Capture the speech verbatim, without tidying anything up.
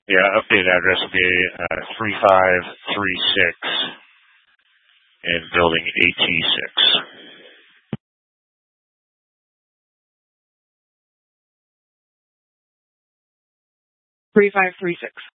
Yeah, updated address will be uh, three five three six in building A T six. three five three six.